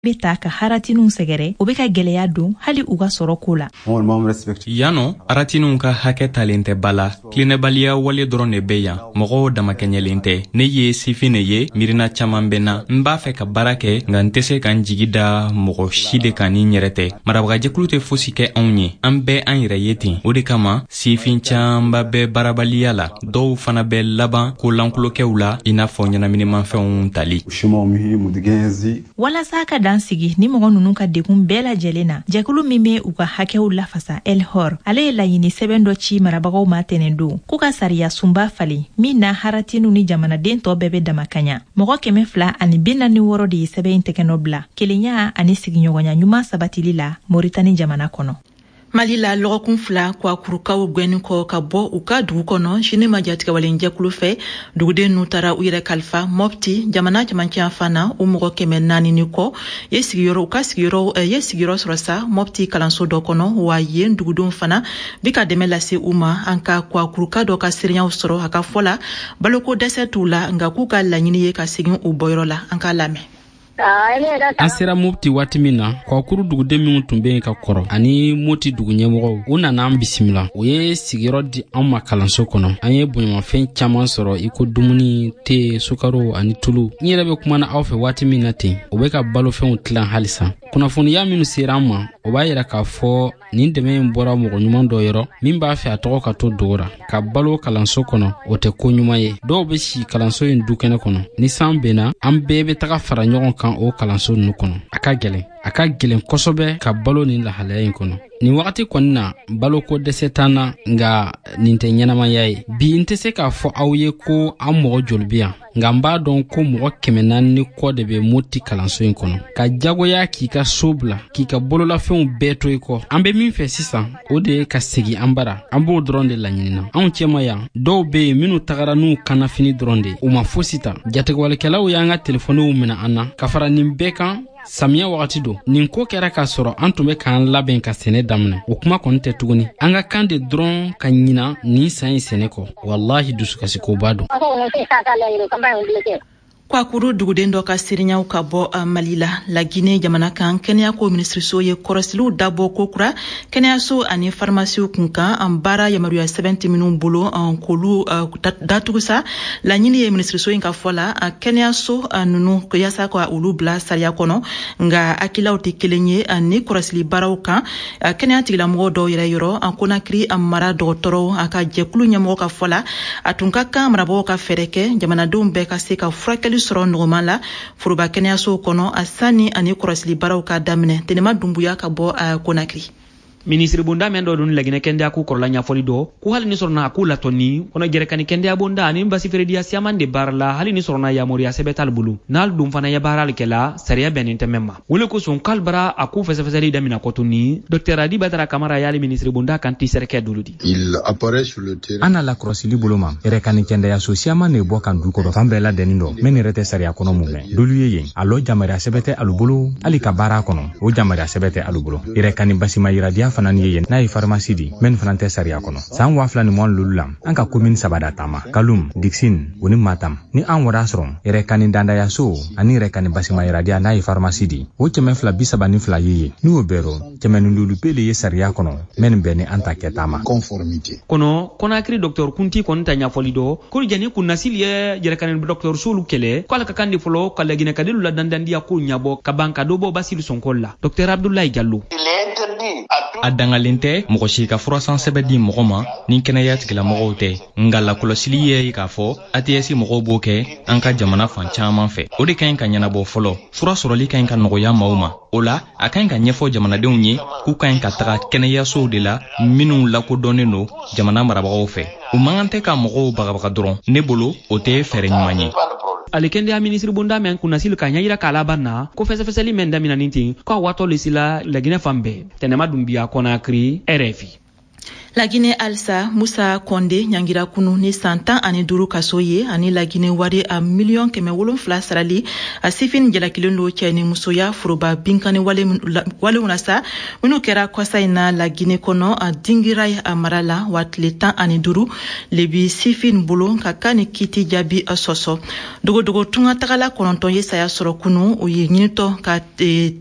beta ka haratinun sɛgɛrɛ o bɛ ka gɛlɛya don hali u ka sɔrɔ ko la. Yano haratinun ka hakɛ talen tɛ bala tilenɛbaliya wale dɔrɔn de bɛ yan mɔgɔw damakɛɲɛlen tɛ ne ye sifin ne ye mirina caman bɛ na n b'a fɛ ka baara kɛ nka n tɛ se ka n jigi da mɔgɔ si de kan ni n yɛrɛ tɛ marabagajɛkulu tɛ fosi kɛ anw ye an bɛɛ an yɛrɛ ye ten o de kama sifin camanba bɛ baarabaliya la dɔw fana bɛ laban ko lankolokɛw la i n'a fɔ ɲɛnaminimafɛnw tali. Walasa ka dan sigi ni mɔgɔ ninnu ka dekun bɛɛ lajɛlen na jɛkulu min bɛ u ka hakɛw lafasa Elhor ale ye laɲini sɛbɛn dɔ ci marabagaw ma tɛnɛn don k'u ka sariya sunba falen min na haratinu ni jamanaden tɔ bɛɛ bɛ damakanya mɔgɔ 246 de ye sɛbɛn in tɛgɛnɔ bila kelenya ani sigiɲɔgɔnya ɲuman sabatili la Moritani jamana kɔnɔ. Mali la lɔgɔkun 2 kwakurukaw gwɛni kɔ ka bɔ u ka dugu kɔnɔ sini ma jatigɛwalen jɛkulu fɛ duguden n'u taara u yɛrɛ kalifa Mopti jamana camancɛ fana u mɔgɔ 400 ni kɔ ye sigiyɔrɔ sɔrɔ sa Mopti kalanso dɔ kɔnɔ wa yen dugudenw fana bi ka dɛmɛ lase u ma an ka kwakuruka dɔ ka seereyaw sɔrɔ a ka fɔ la baloko dɛsɛ t'u la nka k'u ka laɲini ye ka segin u bɔyɔrɔ la an ka lamɛn. An sera Mopti waati min na kwakuru duguden minnu tun bɛ yen ka kɔrɔ ani Moti dugu ɲɛmɔgɔw u nana an bisimila u ye sigiyɔrɔ di an ma kalanso kɔnɔ an ye boɲamafɛn caman sɔrɔ i ko dumuni te sukaro ani tulu n yɛrɛ bɛ kumana aw fɛ waati min na ten u bɛ ka balofɛnw tilan halisa kunnafoniya minnu sera an ma o b'a yira k'a fɔ nin dɛmɛ in bɔra mɔgɔ ɲuman dɔ yɔrɔ min b'a fɛ a tɔgɔ ka to dogora ka balo kalanso kɔnɔ o tɛ ko ɲuman ye dɔw bɛ si kalanso in dukɛnɛ kɔnɔ ni san bɛnna an bɛɛ bɛ taga fara ɲɔgɔn kan o kalanso ninnu kɔnɔ a ka gɛlɛn kosɛbɛ ka balo nin lahalaya in kɔnɔ nin wagati kɔni na baloko dɛsɛ t'an na nka nin tɛ ɲɛnamaya ye bi n tɛ se k'a fɔ aw ye ko an mɔgɔ joli bɛ yan nka n b'a dɔn ko mɔgɔ 400 ni kɔ de bɛ Moti kalanso in kɔnɔ ka jagoya k'i ka so bila k'i ka bololafɛnw bɛɛ to i kɔ an bɛ min fɛ sisan o de ye ka segin an bara an b'o dɔrɔn de laɲinina anw cɛma yan dɔw bɛ yen minnu tagara n'u kanafini dɔrɔn de u ma fosi ta jatigɛwalikɛlaw y'an ka telefoniw minɛ an na ka fara nin bɛɛ kan samiya wagati don nin ko kɛra k'a sɔrɔ an tun bɛ k'an labɛn ka sɛnɛ daminɛ o kuma kɔni tɛ tuguni an ka kan de dɔrɔn ka ɲina nin san in sɛnɛ kɔ wallahi dusukasikoba don. Kwakuru duguden dɔ ka seereyaw ka bɔ Mali la Laginɛ jamana kan kɛnɛyako minisiriso ye kɔrɔsiliw dabɔ kokura kɛnɛyaso ani farmasiw kunkan an baara yamaruya sɛbɛnti minnu bolo k'olu datugusa laɲini ye minisiriso in ka fɔ la kɛnɛyaso ninnu yasa ka olu bila sariya kɔnɔ nka hakilaw tɛ kelen ye ni kɔrɔsili baaraw kan kɛnɛya tigilamɔgɔ dɔw yɛrɛ yɔrɔ an Konakiri a mara dɔgɔtɔrɔw a ka jɛkulu ɲɛmɔgɔ ka fɔ la a tun ka kan marabagaw ka fɛɛrɛ kɛ jamanadenw bɛɛ ka se ka furakɛli sɔrɔ nɔgɔman la foroba kɛnɛyasow kɔnɔ a sani ani kɔrɔsili baaraw ka daminɛ Tenema Dumbuya ka bɔ Konakiri. Ministre bonda men do dun lagine kende aku korla nyafoli do ku hali ni sorna aku latoni kono jerekani kende bonda ani basi ferdia siamande barla hali ni sorna ya moria sebetal bulu nal dum fana ya baral kela sariya benin tememma wole ko son kalbara aku fesefeseli damina kotuni Dr Adi Badara Kamara yali ministre bonda kanti serke duludi il apparaît sur le terrain ana la krosili buluma jerekani kende ya sosiama ne bo kan du ko do fambela denindo men rete sariya kono mume dulu ye allo jamara sebete alubulu ali kabara kono o jamara sebete alubulu jerekani basi mayiradia fanani ye na pharmacie di men fanante sariya kono san wafla ni mon lulam an ka commune sabada tama Kalum Dixin woni Matam ni an wada sron ere kan danda ya so ani ere kan basima iradia na pharmacie di o kemen fla bisaba ni fla ye ni obero kemen lulu pele ye sariya kono men beni anta ketama conformité kono Konakiri docteur Kunti kon tanya folido ko jani kun nasil ye jere kan docteur sulu kele ko ka kandi folo ko legine kadelu la dandandia ko nyabo ka banka do bo basil sonkolla docteur Abdoulaye Diallo a dangalen tɛ mɔgɔ si ka furasan sɛbɛ di mɔgɔ ma ni kɛnɛya tigilamɔgɔw tɛ nka lakɔlɔsili ye k'a fɔ ATS mɔgɔw b'o kɛ an ka jamana fan caman fɛ o de ka ɲi ka ɲɛnabɔ fɔlɔ fura sɔrɔli ka ɲi ka nɔgɔya maaw ma o la a ka ɲi ka ɲɛfɔ jamanadenw ye k'u ka ɲi ka taga kɛnɛyasow de la minnu lakodɔnnen don jamana marabagaw fɛ u man kan tɛ ka mɔgɔw bagabaga dɔrɔn ne bolo o tɛ fɛɛrɛ ɲuman ye. Alikende ministre bonda men kunasil ka nyayira kala banna ko fesefeseli men damina ninti ko wato lisila lagine fambe Tenema Dumbuya Konakiri RFI. Lagine Alsa Musa Konde nyangira kunu ni santan ani duru kasoye ani lagine wari a million keme wolonfila sarali a sifin jalakilin lo cɛ ni musoya foroba binkani wale unasa minnu kɛra kwasa ina lagine kɔnɔ a dingira a marala wa tile 10 ani duru lebi sifin bolo ka kan ni kiti jaabi a sɔsɔ dogodogo tunga tagala 9 ye saya sɔrɔ kunu o ye ɲinitɔ ka